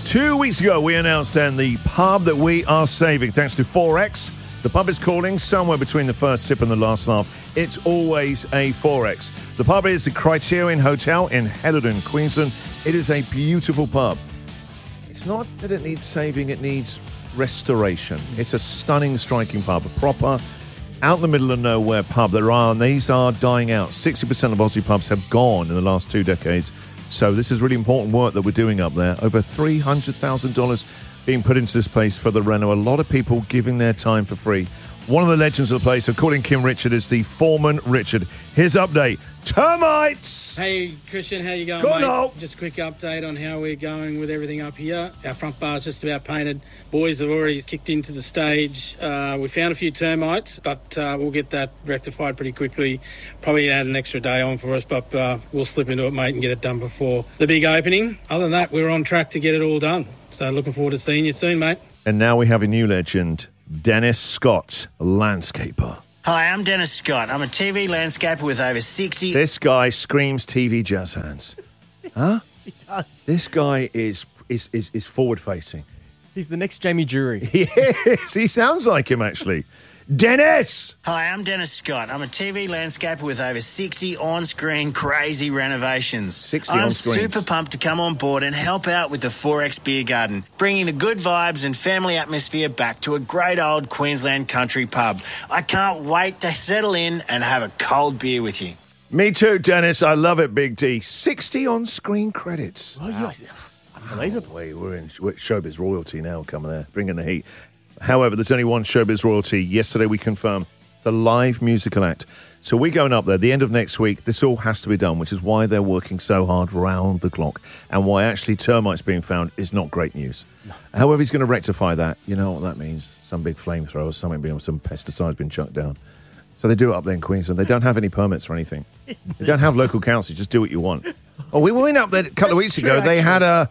2 weeks ago, we announced then the pub that we are saving, thanks to 4X. The pub is calling somewhere between the first sip and the last laugh. It's always a 4X. The pub is the Criterion Hotel in Helidon, Queensland. It is a beautiful pub. It's not that it needs saving, it needs restoration. It's a stunning, striking pub, a proper, out in the middle of nowhere pub. These are dying out. 60% of Aussie pubs have gone in the last 2 decades. So this is really important work that we're doing up there. Over $300,000 being put into this place for the reno. A lot of people giving their time for free. One of the legends of the place, according to Kim Richard, is the Foreman Richard. His update: termites! Hey, Christian, how you going, Good mate? on. Just a quick update on how we're going with everything up here. Our front bar's just about painted. Boys have already kicked into the stage. We found a few termites, but we'll get that rectified pretty quickly. Probably add an extra day on for us, but we'll slip into it, mate, and get it done before the big opening. Other than that, we're on track to get it all done. So looking forward to seeing you soon, mate. And now we have a new legend, Dennis Scott, landscaper. Hi, I'm Dennis Scott. I'm a TV landscaper with over 60... This guy screams TV jazz hands. Huh? He does. This guy is forward-facing. He's the next Jamie Drury. He is. He sounds like him, actually. Dennis! Hi, I'm Dennis Scott. I'm a TV landscaper with over 60 on-screen crazy renovations. 60 I'm on-screens. super pumped to come on board and help out with the 4X Beer Garden, bringing the good vibes and family atmosphere back to a great old Queensland country pub. I can't wait to settle in and have a cold beer with you. Me too, Dennis. I love it, Big D. 60 on-screen credits. Oh, yes. Unbelievable. We're in showbiz royalty now, coming there, bringing the heat. However, there's only one showbiz royalty. Yesterday we confirmed the live musical act. So we're going up there. The end of next week, this all has to be done, which is why they're working so hard round the clock and why actually termites being found is not great news. No. However, he's going to rectify that. You know what that means? Some big flamethrower, some pesticides being chucked down. So they do it up there in Queensland. They don't have any perments or anything. They don't have local council. Just do what you want. Oh, we went up there a couple of weeks ago. They had a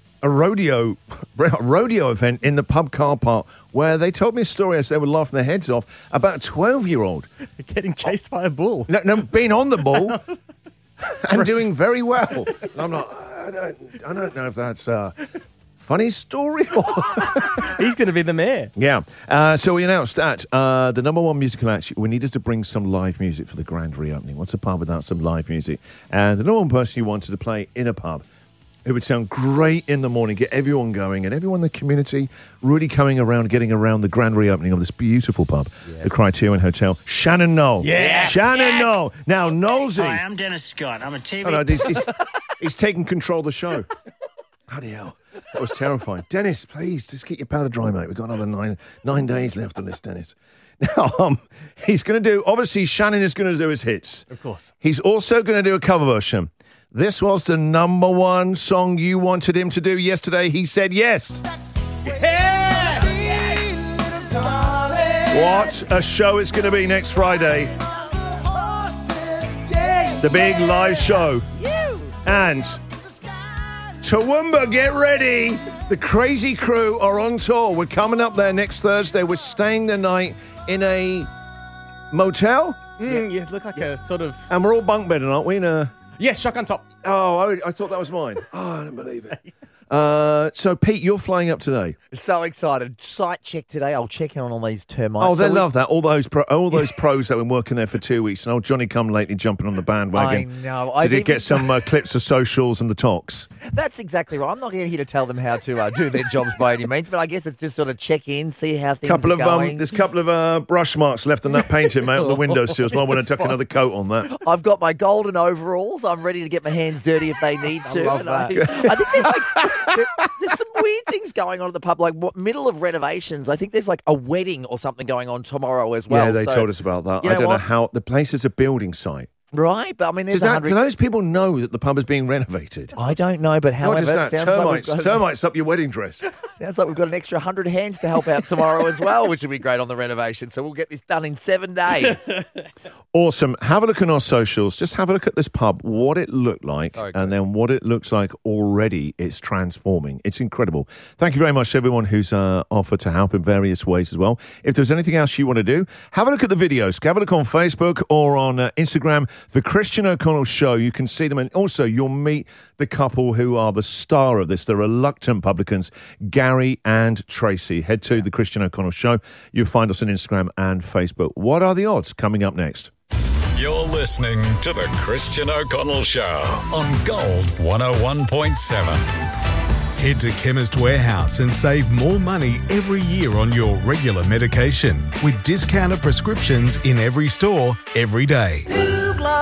rodeo event in the pub car park where they told me a story as they were laughing their heads off about a 12-year-old. Getting chased by a bull. No, being on the bull and doing very well. And I'm like, I don't know if that's a funny story or... He's going to be the mayor. Yeah. So we announced that the number one musical act, we needed to bring some live music for the grand reopening. What's a pub without some live music? And the number one person you wanted to play in a pub, it would sound great in the morning, get everyone going, and everyone in the community really coming around, getting around the grand reopening of this beautiful pub, the Criterion Hotel. Shannon Knoll. Yes. Shannon Knoll. Now, Knowlesy. Hi, I'm Dennis Scott. I'm a TV... Oh, no, he's taking control of the show. Bloody hell. That was terrifying. Dennis, please, just keep your powder dry, mate. We've got another nine days left on this, Dennis. Now, he's going to do... Obviously, Shannon is going to do his hits. Of course. He's also going to do a cover version. This was the number one song you wanted him to do yesterday. He said yes. Yeah! What a show it's going to be next Friday. The big live show. And Toowoomba, get ready. The Crazy Crew are on tour. We're coming up there next Thursday. We're staying the night in a motel. Yeah, look like a sort of... And we're all bunk bedding, aren't we? Yes, shotgun top. Oh, I thought that was mine. Oh, I don't believe it. So, Pete, you're flying up today. So excited. Site check today. I'll check in on all these termites. Oh, they love that. All those pros that have been working there for 2 weeks. And old Johnny come lately jumping on the bandwagon. I know. Did he get some clips of socials and the talks? That's exactly right. I'm not here to tell them how to do their jobs by any means, but I guess it's just sort of check in, see how things are going. There's a couple of brush marks left on that painting, mate, on the windowsills. Might want to tuck another coat on that. I've got my golden overalls. I'm ready to get my hands dirty if they need to. love that. I think there's some weird things going on at the pub, like middle of renovations. I think there's like a wedding or something going on tomorrow as well. Yeah, they told us about that. I don't know how the place is a building site. Right, but I mean, there's do those people know that the pub is being renovated? I don't know, but however, What is that? it sounds like Termites up your wedding dress. Sounds like we've got an extra 100 hands to help out tomorrow as well, which would be great on the renovation. So we'll get this done in 7 days. Awesome. Have a look on our socials. Just have a look at this pub, what it looked like, Okay. and then what it looks like already. It's transforming. It's incredible. Thank you very much to everyone who's offered to help in various ways as well. If there's anything else you want to do, have a look at the videos. Have a look on Facebook or on Instagram, The Christian O'Connell Show. You can see them. And also, you'll meet the couple who are the star of this, the reluctant publicans, Gary and Tracy. Head to The Christian O'Connell Show. You'll find us on Instagram and Facebook. What are the odds? Coming up next. You're listening to The Christian O'Connell Show on Gold 101.7. Head to Chemist Warehouse and save more money every year on your regular medication with discounted prescriptions in every store, every day.